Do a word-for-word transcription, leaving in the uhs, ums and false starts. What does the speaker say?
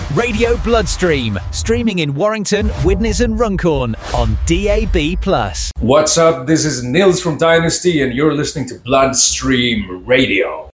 Radio Bloodstream, streaming in Warrington, Widnes and Runcorn on D A B plus. What's up? This is Nils from Dynasty and you're listening to Bloodstream Radio.